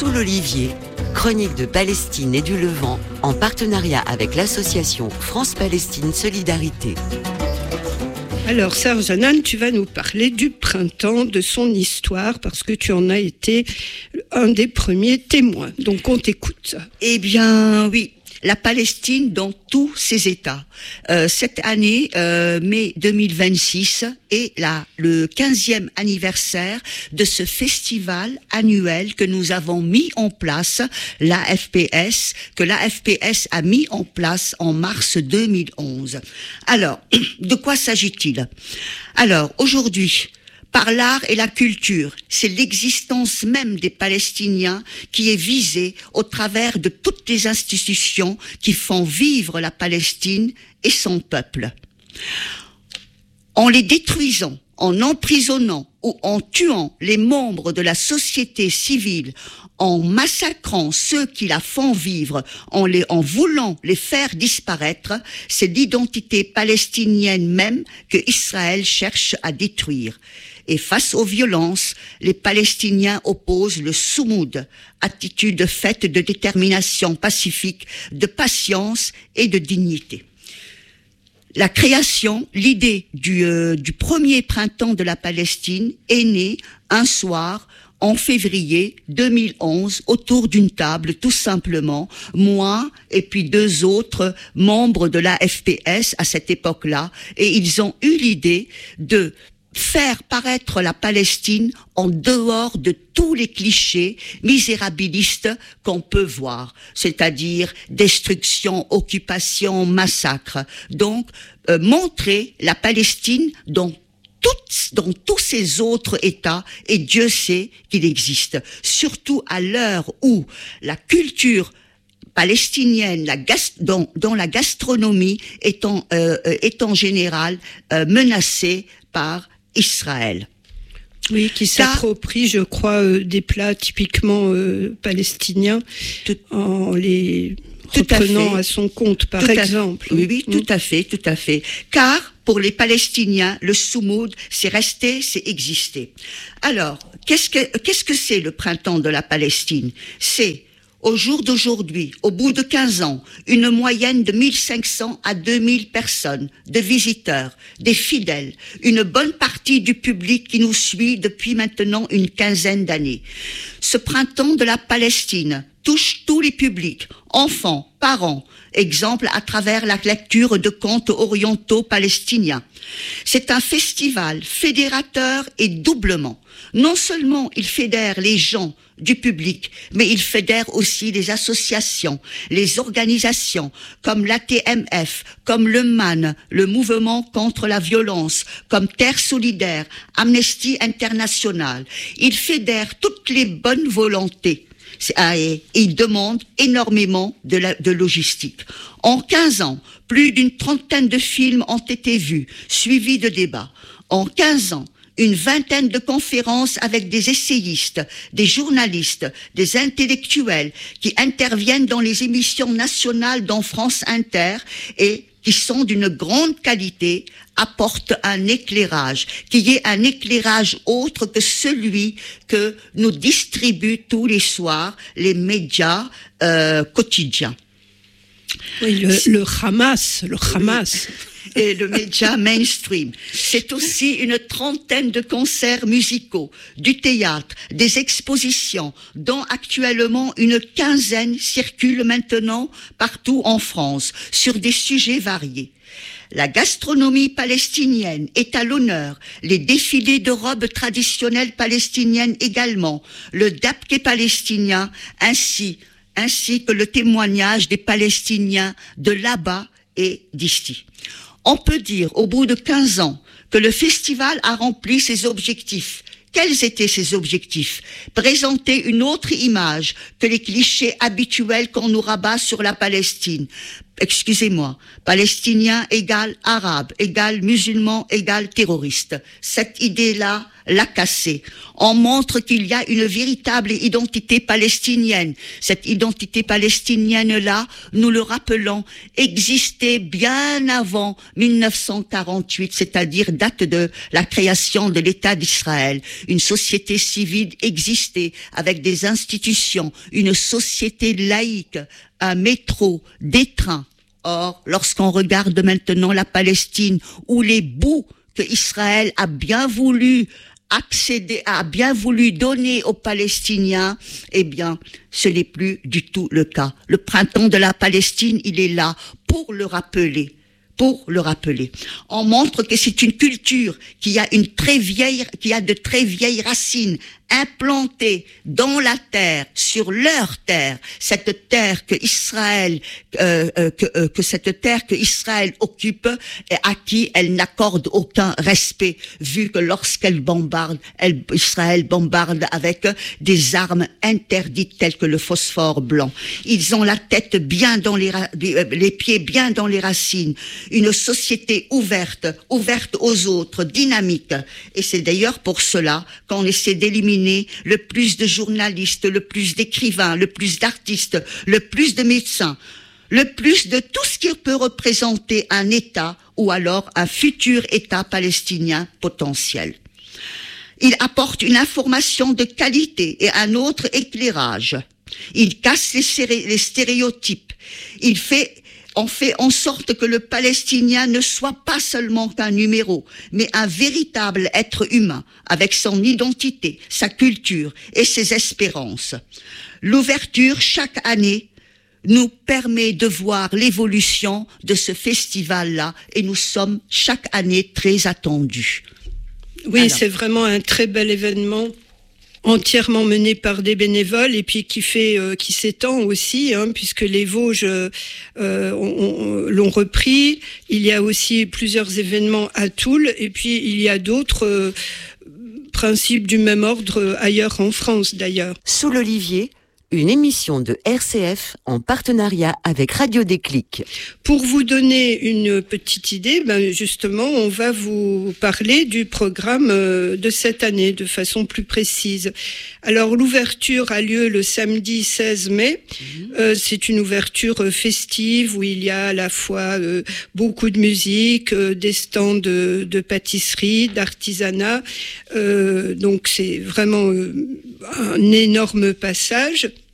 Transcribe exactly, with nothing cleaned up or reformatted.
Sous l'Olivier, chronique de Palestine et du Levant, en partenariat avec l'association France-Palestine Solidarité. Alors, Serge Hanan, tu vas nous parler du printemps, de son histoire, parce que tu en as été un des premiers témoins. Donc, on t'écoute. Eh bien, oui. La Palestine dans tous ses états. Euh, cette année, euh, mai deux mille vingt-six, est la, le quinzième anniversaire de ce festival annuel que nous avons mis en place, l'A F P S, que l'A F P S a mis en place en mars deux mille onze. Alors, de quoi s'agit-il ? Alors, aujourd'hui, par l'art et la culture, c'est l'existence même des Palestiniens qui est visée au travers de toutes les institutions qui font vivre la Palestine et son peuple. En les détruisant, en emprisonnant ou en tuant les membres de la société civile, en massacrant ceux qui la font vivre, en, les, en voulant les faire disparaître, c'est l'identité palestinienne même que Israël cherche à détruire. Et face aux violences, les Palestiniens opposent le soumoud, attitude faite de détermination pacifique, de patience et de dignité. La création, l'idée du, euh, du premier printemps de la Palestine est née un soir en février deux mille onze, autour d'une table, tout simplement, moi et puis deux autres membres de l'A F P S à cette époque-là, et ils ont eu l'idée de faire paraître la Palestine en dehors de tous les clichés misérabilistes qu'on peut voir, c'est-à-dire destruction, occupation, massacre. Donc, euh, montrer la Palestine dans Toutes, dans tous ces autres États, et Dieu sait qu'il existe. Surtout à l'heure où la culture palestinienne, la gas, dont, dont la gastronomie est en, euh, est en général euh, menacée par Israël. Oui, qui s'approprie, je crois, euh, des plats typiquement euh, palestiniens, tout, en les reprenant à, à son compte, par tout exemple. À, oui, oui, tout mmh. à fait, tout à fait. Car pour les Palestiniens, le soumoud, c'est rester, c'est exister. Alors, qu'est-ce que, qu'est-ce que c'est le printemps de la Palestine ? C'est, au jour d'aujourd'hui, au bout de quinze ans, une moyenne de mille cinq cents à deux mille personnes, de visiteurs, des fidèles, une bonne partie du public qui nous suit depuis maintenant une quinzaine d'années. Ce printemps de la Palestine touche tous les publics, enfants, parents, exemple à travers la lecture de contes orientaux palestiniens. C'est un festival fédérateur et doublement. Non seulement il fédère les gens du public, mais il fédère aussi les associations, les organisations comme l'A T M F, comme le M A N, le Mouvement contre la violence, comme Terre solidaire, Amnesty International. Il fédère toutes les bonnes volontés. Et il demande énormément de, la, de logistique. En quinze ans, plus d'une trentaine de films ont été vus, suivis de débats. En quinze ans, une vingtaine de conférences avec des essayistes, des journalistes, des intellectuels qui interviennent dans les émissions nationales dans France Inter et qui sont d'une grande qualité, apportent un éclairage, qui est un éclairage autre que celui que nous distribuent tous les soirs les médias euh, quotidiens. Oui, le, le Hamas, le Hamas. Et le média mainstream. C'est aussi une trentaine de concerts musicaux, du théâtre, des expositions, dont actuellement une quinzaine circulent maintenant partout en France, sur des sujets variés. La gastronomie palestinienne est à l'honneur, les défilés de robes traditionnelles palestiniennes également, le dabké palestinien, ainsi, ainsi que le témoignage des Palestiniens de là-bas et d'ici. On peut dire, au bout de quinze ans, que le festival a rempli ses objectifs. Quels étaient ces objectifs ? Présenter une autre image que les clichés habituels qu'on nous rabat sur la Palestine. excusez-moi, palestinien égale arabe, égale musulman, égale terroriste. Cette idée-là l'a cassée. On montre qu'il y a une véritable identité palestinienne. Cette identité palestinienne-là, nous le rappelons, existait bien avant mille neuf cent quarante-huit, c'est-à-dire date de la création de l'État d'Israël. Une société civile existait avec des institutions, une société laïque, un métro, des trains. Or, lorsqu'on regarde maintenant la Palestine, où les bouts que Israël a bien voulu accéder, a bien voulu donner aux Palestiniens, eh bien, ce n'est plus du tout le cas. Le printemps de la Palestine, il est là pour le rappeler. Pour le rappeler. On montre que c'est une culture qui a une très vieille, qui a de très vieilles racines implantées dans la terre, sur leur terre, cette terre que Israël, euh, euh, que, euh, que cette terre que Israël occupe et à qui elle n'accorde aucun respect, vu que lorsqu'elle bombarde, elle, Israël bombarde avec des armes interdites telles que le phosphore blanc. Ils ont la tête bien dans les, les pieds bien dans les racines. Une société ouverte, ouverte aux autres, dynamique. Et c'est d'ailleurs pour cela qu'on essaie d'éliminer le plus de journalistes, le plus d'écrivains, le plus d'artistes, le plus de médecins, le plus de tout ce qui peut représenter un État ou alors un futur État palestinien potentiel. Il apporte une information de qualité et un autre éclairage. Il casse les, séré- les stéréotypes. Il fait On fait en sorte que le Palestinien ne soit pas seulement un numéro, mais un véritable être humain, avec son identité, sa culture et ses espérances. L'ouverture, chaque année, nous permet de voir l'évolution de ce festival-là, et nous sommes chaque année très attendus. Oui, Alors, c'est vraiment un très bel événement, entièrement mené par des bénévoles et puis qui fait, euh, qui s'étend aussi, hein, puisque les Vosges euh, on, on, l'ont repris. Il y a aussi plusieurs événements à Toul et puis il y a d'autres euh, principes du même ordre ailleurs en France d'ailleurs. Sous l'Olivier, une émission de R C F en partenariat avec Radio Déclic. Pour vous donner une petite idée, ben justement, on va vous parler du programme de cette année de façon plus précise. Alors, l'ouverture a lieu le samedi seize mai. Mmh. Euh, c'est une ouverture festive où il y a à la fois euh, beaucoup de musique, euh, des stands de, de pâtisserie, d'artisanat. Euh, donc, c'est vraiment euh, un énorme passage.